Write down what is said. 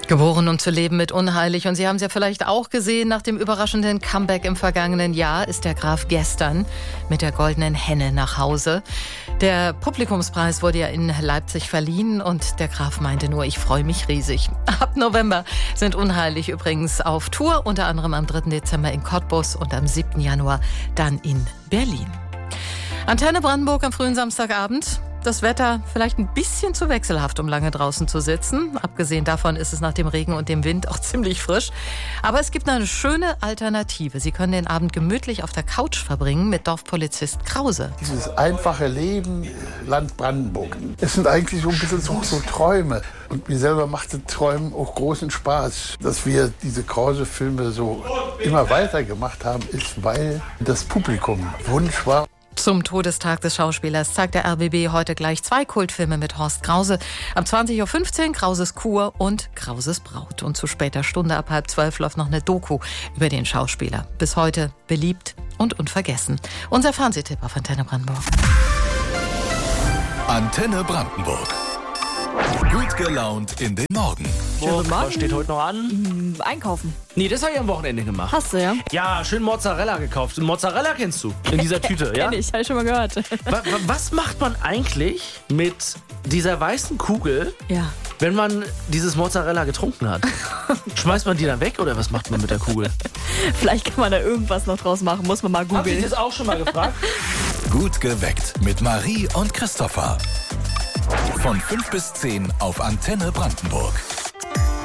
Geboren, um zu leben mit Unheilig. Und Sie haben es ja vielleicht auch gesehen, nach dem überraschenden Comeback im vergangenen Jahr ist der Graf gestern mit der Goldenen Henne nach Hause. Der Publikumspreis wurde ja in Leipzig verliehen und der Graf meinte nur, ich freue mich riesig. Ab November sind Unheilig übrigens auf Tour, unter anderem am 3. Dezember in Cottbus und am 7. Januar dann in Berlin. Antenne Brandenburg am frühen Samstagabend. Das Wetter vielleicht ein bisschen zu wechselhaft, um lange draußen zu sitzen. Abgesehen davon ist es nach dem Regen und dem Wind auch ziemlich frisch. Aber es gibt eine schöne Alternative. Sie können den Abend gemütlich auf der Couch verbringen mit Dorfpolizist Krause. Dieses einfache Leben, Land Brandenburg. Es sind eigentlich so ein bisschen so Träume. Und mir selber macht das Träumen auch großen Spaß. Dass wir diese Krause-Filme so immer weiter gemacht haben, ist, weil das Publikum Wunsch war. Zum Todestag des Schauspielers zeigt der RBB heute gleich 2 Kultfilme mit Horst Krause. Ab 20.15 Uhr Krauses Kur und Krauses Braut. Und zu später Stunde ab 11:30 läuft noch eine Doku über den Schauspieler. Bis heute beliebt und unvergessen. Unser Fernsehtipp auf Antenne Brandenburg. Antenne Brandenburg. Gut gelaunt in den Morgen. Was steht heute noch an? Einkaufen. Nee, das habe ich am Wochenende gemacht. Hast du, ja? Ja, schön Mozzarella gekauft. Mozzarella kennst du in dieser Tüte, ja? Kenn ich, habe ich schon mal gehört. Was macht man eigentlich mit dieser weißen Kugel, Ja. wenn man dieses Mozzarella getrunken hat? Schmeißt man die dann weg oder was macht man mit der Kugel? Vielleicht kann man da irgendwas noch draus machen. Muss man mal Habt ihr googeln. das auch schon mal gefragt? Gut geweckt mit Marie und Christopher. Von 5 bis 10 auf Antenne Brandenburg.